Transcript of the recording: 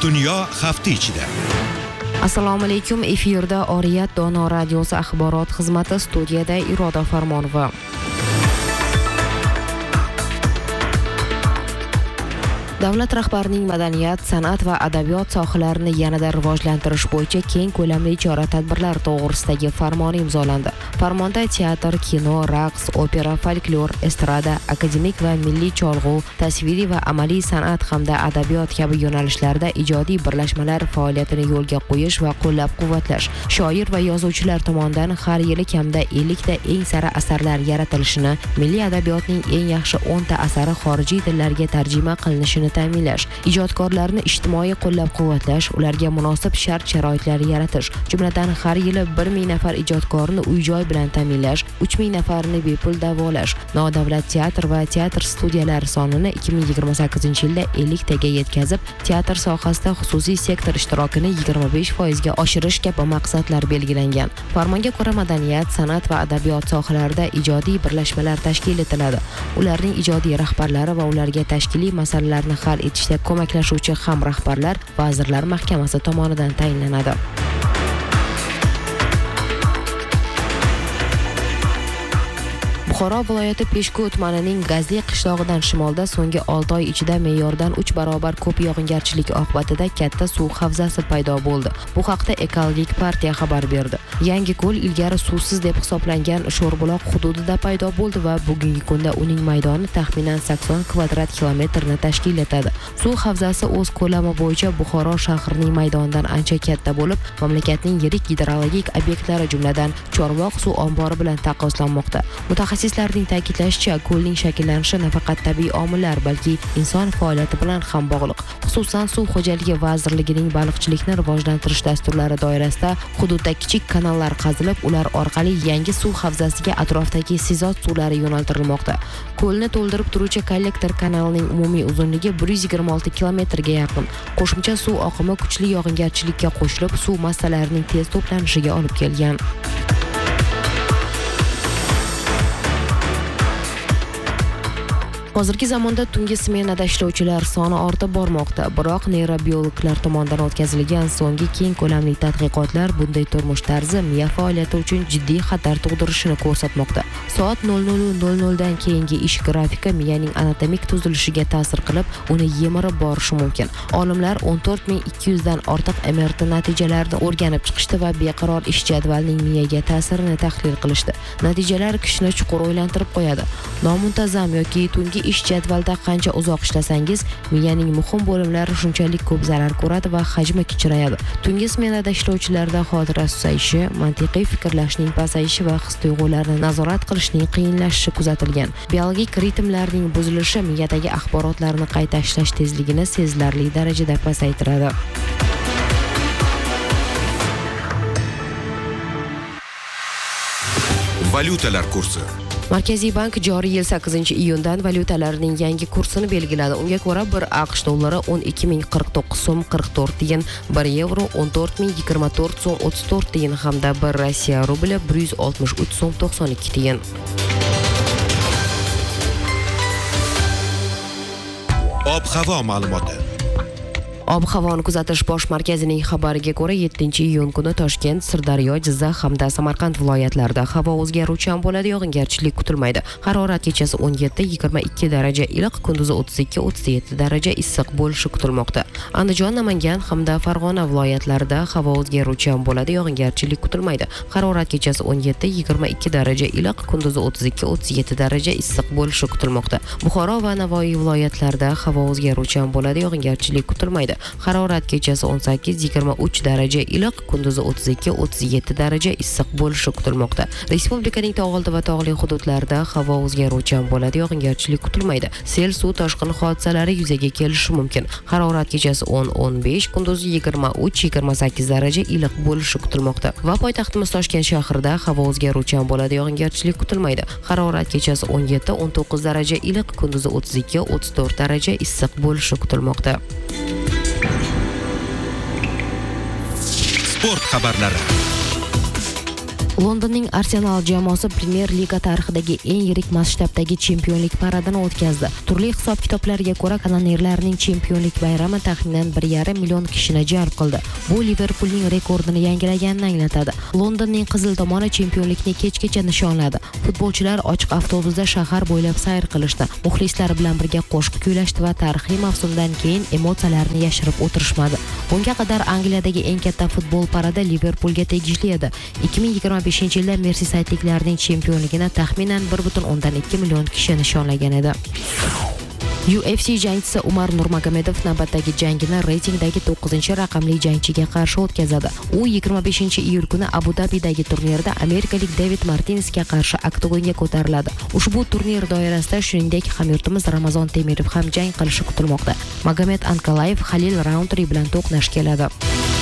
Dunyo hafta ichida. Assalomu alaykum. Efirda Oriyat Dono radiosi axborot xizmati, studiyada Iroda Farmonova. Davlat rahbarining madaniyat, san'at va adabiyot sohalarini yanada rivojlantirish bo'yicha keng ko'lamli chora-tadbirlar to'g'risidagi farmoni imzolandi. Farmonda teatr, kino, raqs, opera, folklor, estrada, akademik va milliy cholg'u, tasviriy va amaliy san'at hamda adabiyot kabi yo'nalishlarda ijodiy birlashmalar faoliyatini yo'lga qo'yish va qo'llab-quvvatlash, shoir va yozuvchilar tomonidan har yili kamida 50 ta eng sara asarlar yaratilishini, milliy adabiyotning eng yaxshi 10 ta asari xorijiy tillarga tarjima qilinishini ta'minlash, ijodkorlarni ijtimoiy qo'llab-quvvatlash, ularga munosib shart-sharoitlar yaratish, jumladan har yili 1000 nafar ijodkorni uy-joy bilan ta'minlash, 3000 nafarni bepul davolash, nodavlat teatr va teatr studiyalari sonini 2028-yilda 50 taga yetkazib, teatr sohasida xususiy sektor ishtirokini 25% ga oshirish kabi maqsadlar belgilangan. Farmonga ko'ra madaniyat, san'at va adabiyot sohalarida ijodiy birlashmalar tashkil etiladi. Ularning ijodiy rahbarlari va ularga tashkiliy masalalarni hal etishda ko'maklashuvchi ham rahbarlar Vazirlar Mahkamasi tomonidan tayinlanadi. Buxoro viloyati Peshku tumanining Gazli qishlog'idan shimolda so'nggi 6 oy ichida me'yordan 3 barobar ko'p yog'ingarchilik oqibatida katta suv havzasi paydo bo'ldi. Bu haqda Ekologik partiya xabar berdi. Yangi ko'l ilgari suvsiz deb hisoblangan Sho'rbuloq hududida paydo bo'ldi va bugungi kunda uning maydoni taxminan 80 kvadrat kilometrni tashkil etadi. Suv havzasi o'z ko'lami bo'yicha Buxoro shahrining maydonidan ancha katta bo'lib, mamlakatning yirik gidrologik obyektlari jumladan Chorvoq suv ombori bilan taqqoslanmoqda. Mutaxassislarning ta'kidlashicha, ko'lning shakllanishi nafaqat tabiiy omillar, balki inson faoliyati bilan ham bog'liq. Xususan, Suv xo'jaligi vazirligining baliqchilikni rivojlantirish dasturlari doirasida hududda kichik kanallar qazilib, ular orqali yangi suv havzasiga atrofdagi sizot suvlari yo'naltirilmoqda. Ko'lni to'ldirib turuvchi kollektor kanalining umumiy uzunligi 126 kilometrga yaqin. Qo'shimcha suv oqimi kuchli yog'ingarchilikka qo'shilib, suv massalarining tez to'planishiga olib kelgan. Hozirgi zamonda tungi smenada ishlovchilar soni ortib bormoqda, biroq neyrobiologlar tomonidan o'tkazilgan so'nggi keng ko'lamli tadqiqotlar bunday turmush tarzi miya faoliyati uchun jiddiy xatar tug'dirishini ko'rsatmoqda. Soat 00:00 dan keyingi ish grafiki miyaning anatomik tuzilishiga ta'sir qilib, uni yemirib borishi mumkin. Olimlar 14200 dan ortiq MRT natijalarini o'rganib chiqishdi va beqaror ish jadvalining miyaga ta'sirini tahlil qilishdi. Natijalar kishini chuqur o'ylantirib qo'yadi. Nomuntazam yoki tungi ish jadvalda qancha uzoq ishlasangiz, miyaning muhim bo'limlari shunchalik ko'p zarar ko'radi va hajmi kichrayadi. Tungi smenada ishlovchilarda xotira susayishi, mantiqiy fikrlashning pasayishi va his-tuyg'ularni nazorat qilishning qiyinlashishi kuzatilgan. Biologik ritmlarning buzilishi miyadagi axborotlarni qayta ishlash tezligini sezilarli darajada pasaytiradi. Valyutalar kursi. Markaziy bank joriy yil 8-iyundan valyutalarning yangi kursini belgiladi. Unga ko'ra 1 AQSh dollari 12049 so'm 44 tiyin, 1 yevro 14024 so'm 34 tiyin hamda 1 Rossiya rubli 163 so'm 92 tiyin. Ob-havo ma'lumoti. Ob-havoni kuzatish bosh markazining xabariga ko'ra 7-iyun kuni Toshkent, Sirdaryo, Jizzax hamda Samarqand viloyatlarida havo o'zgaruvchan bo'ladi, yog'ingarchilik kutilmaydi. Harorat kechasi 17-22 daraja iliq, kunduzi 32-37 daraja issiq bo'lishi kutilmoqda. Andijon, Namangan hamda Farg'ona viloyatlarida havo o'zgaruvchan bo'ladi, yog'ingarchilik kutilmaydi. Harorat kechasi 17-22 daraja iliq, kunduzi 32-37 daraja issiq bo'lishi kutilmoqda. Buxoro va Navoiy viloyatlarida havo o'zgaruvchan bo'ladi, yog'ingarchilik kutilmaydi. Harorat kechasi 18-23 daraja iliq, kunduzi 32-37 daraja issiq bo'lishi kutilmoqda. Respublikaning tog'oldi va tog'li hududlarida havo o'zgaruvchan bo'ladi, yog'ingarchilik kutilmaydi. Sel, suv toshqini hodisalari yuzaga kelishi mumkin. Harorat kechasi 10-15, kunduzi 23-28 daraja iliq bo'lishi kutilmoqda. Va poytaxtimiz Toshkent shahrida havo o'zgaruvchan bo'ladi, yog'ingarchilik kutilmaydi. Harorat kechasi 17-19 daraja iliq, kunduzi 32-34 daraja issiq bo'lishi kutilmoqda. Sport xabarlari. Londonning Arsenal jamoasi Premier Liga tarixidagi eng yirik masshtabdagi chempionlik paradini o'tkazdi. Turli hisob-kitoblarga ko'ra, kanonerlarning chempionlik bayrami taxminan 1,5 million kishini jalb qildi. Bu Liverpoolning rekordini yangilaganini anglatadi. Londonning qizil tomoni chempionlikni kechgacha nishonladi. Futbolchilar ochiq avtobusda shahar bo'ylab sayr qilishdi. Muxlislar bilan birga qo'shiq kuylashdi va tarixiy mavsumdan keyin emotsiyalarini yashirib o'tirishmadi. Bunga qadar Angliyadagi eng katta futbol paradi Liverpoolga tegishli edi. 2025-yilda Merseysideliklarning chempionligini taxminan 1,2 million kishi nishonlagan edi. UFC jangchisi Umar Nurmagomedov navbatdagi jangini reytingdagi 9-raqamli jangchiga qarshi o'tkazadi. U 25-iyul kuni Abu Dabidagi turnirda amerikalik David Martinezga qarshi oktagonga ko'tariladi. Ushbu turnir doirasida shuningdek hamyurtimiz Ramazon Temirov ham jang qilishi kutilmoqda. Magomed Ankalayev Halil Roundtree bilan to'qnash keladi.